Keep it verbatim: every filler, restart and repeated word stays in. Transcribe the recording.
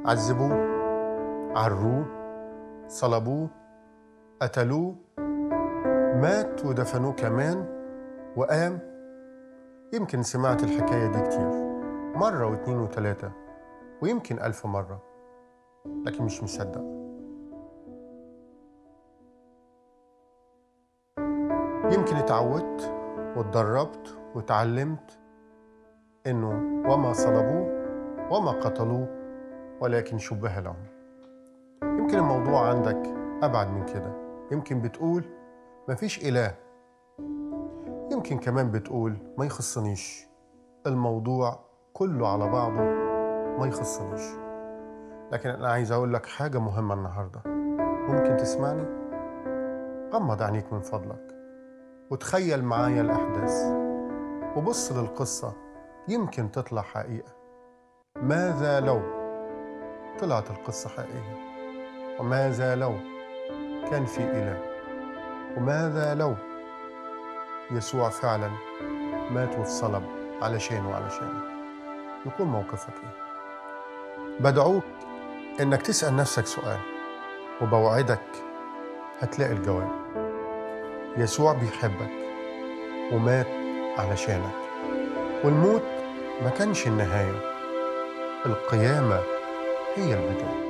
عذبوه، عروه، صلبوه، قتلوه، مات ودفنوه كمان وقام. يمكن سمعت الحكاية دي كتير، مرة واتنين وتلاتة ويمكن ألف مرة، لكن مش مصدق. يمكن اتعودت واتدربت واتعلمت إنه وما صلبوه وما قتلوه ولكن شبه لهم. يمكن الموضوع عندك أبعد من كده، يمكن بتقول مفيش إله، يمكن كمان بتقول ما يخصنيش، الموضوع كله على بعضه ما يخصنيش. لكن أنا عايز أقول لك حاجة مهمة النهاردة. ممكن تسمعني؟ غمض عينيك من فضلك وتخيل معايا الأحداث وبص للقصة، يمكن تطلع حقيقة. ماذا لو طلعت القصة حقيقية؟ وماذا لو كان في إله؟ وماذا لو يسوع فعلا مات واتصلب علشان وعلشانك؟ يكون موقفك إيه؟ بدعوك إنك تسأل نفسك سؤال، وبوعدك هتلاقي الجواب. يسوع بيحبك ومات علشانك، والموت ما كانش النهاية، القيامة هي البداية.